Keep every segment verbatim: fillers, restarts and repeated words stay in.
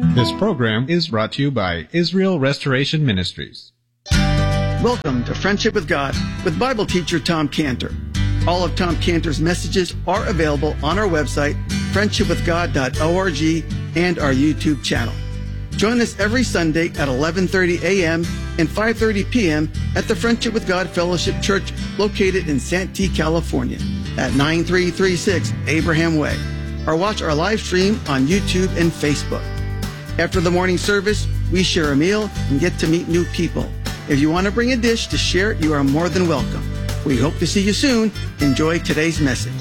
This program is brought to you by Israel Restoration Ministries. Welcome to Friendship with God with Bible teacher Tom Cantor. All of Tom Cantor's messages are available on our website, friendship with god dot org, and our YouTube channel. Join us every Sunday at eleven thirty a.m. and five thirty p.m. at the Friendship with God Fellowship Church located in Santee, California at nine three three six Abraham Way, or watch our live stream on YouTube and Facebook. After the morning service, we share a meal and get to meet new people. If you want to bring a dish to share, you are more than welcome. We hope to see you soon. Enjoy today's message.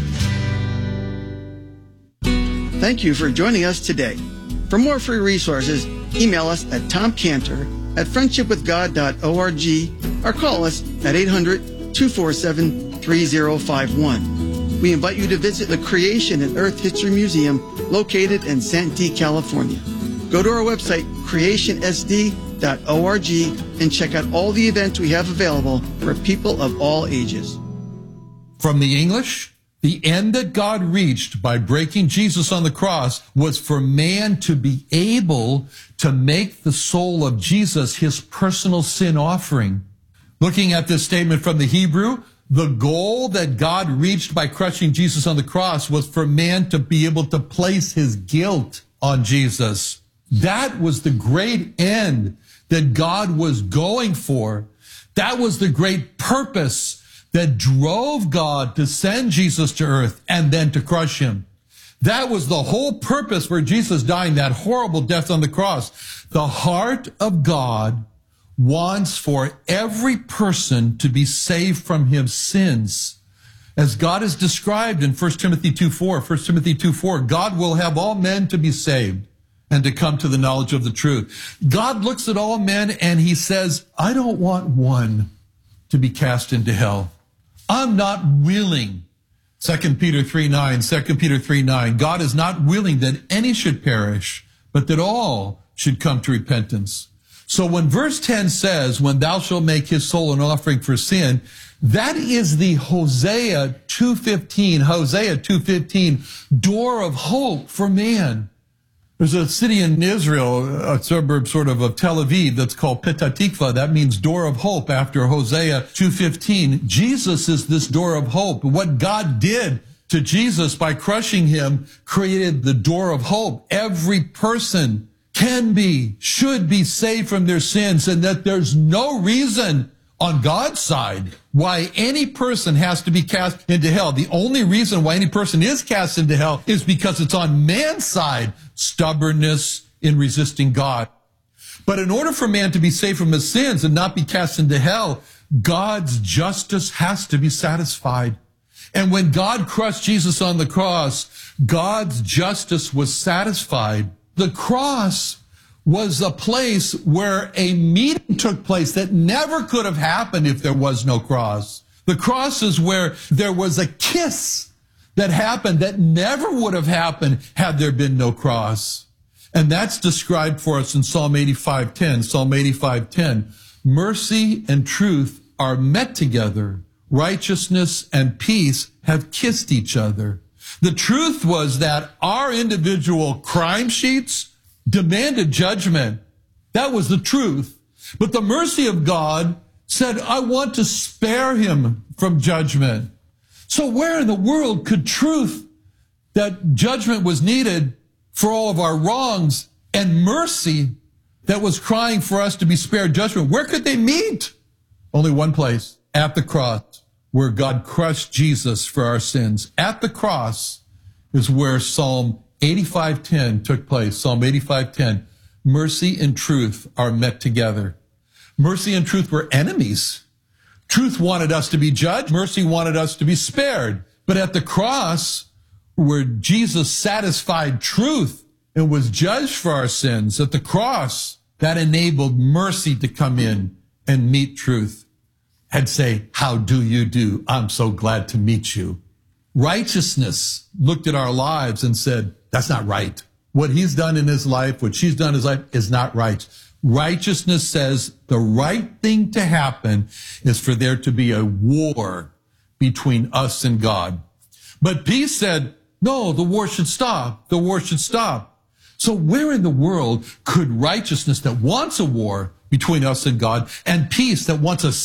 Thank you for joining us today. For more free resources, email us at tomcantor at friendship with god dot org or call us at eight hundred, two four seven, three zero five one. We invite you to visit the Creation and Earth History Museum located in Santee, California. Go to our website, creation s d dot org, and check out all the events we have available for people of all ages. From the English, the end that God reached by breaking Jesus on the cross was for man to be able to make the soul of Jesus his personal sin offering. Looking at this statement from the Hebrew, the goal that God reached by crushing Jesus on the cross was for man to be able to place his guilt on Jesus. That was the great end that God was going for. That was the great purpose that drove God to send Jesus to earth and then to crush him. That was the whole purpose for Jesus dying that horrible death on the cross. The heart of God wants for every person to be saved from his sins. As God is described in First Timothy two four, First Timothy two four, God will have all men to be saved and to come to the knowledge of the truth. God looks at all men and he says, I don't want one to be cast into hell. I'm not willing. Second Peter three nine, Second Peter three nine, God is not willing that any should perish, but that all should come to repentance. So when verse ten says, when thou shalt make his soul an offering for sin, that is the Hosea two fifteen, Hosea two fifteen door of hope for man. There's a city in Israel, a suburb sort of of Tel Aviv, that's called Petah Tikva. That means door of hope after Hosea two fifteen. Jesus is this door of hope. What God did to Jesus by crushing him created the door of hope. Every person can be, should be saved from their sins, and that there's no reason on God's side why any person has to be cast into hell. The only reason why any person is cast into hell is because it's on man's side, stubbornness in resisting God. But in order for man to be saved from his sins and not be cast into hell, God's justice has to be satisfied. And when God crushed Jesus on the cross, God's justice was satisfied. The cross was a place where a meeting took place that never could have happened if there was no cross. The cross is where there was a kiss that happened that never would have happened had there been no cross. And that's described for us in Psalm eighty-five ten. Psalm eighty-five ten. Mercy and truth are met together. Righteousness and peace have kissed each other. The truth was that our individual crime sheets demanded judgment. That was the truth. But the mercy of God said, I want to spare him from judgment. So where in the world could truth, that judgment was needed for all of our wrongs, and mercy that was crying for us to be spared judgment, where could they meet? Only one place, at the cross, where God crushed Jesus for our sins. At the cross is where Psalm eighty-five ten took place. Psalm eighty-five ten. Mercy and truth are met together. Mercy and truth were enemies. Truth wanted us to be judged. Mercy wanted us to be spared. But at the cross, where Jesus satisfied truth and was judged for our sins, at the cross, that enabled mercy to come in and meet truth and say, how do you do? I'm so glad to meet you. Righteousness looked at our lives and said, that's not right. What he's done in his life, what she's done in his life is not right. Righteousness says the right thing to happen is for there to be a war between us and God. But peace said, no, the war should stop. The war should stop. So where in the world could righteousness that wants a war between us and God and peace that wants a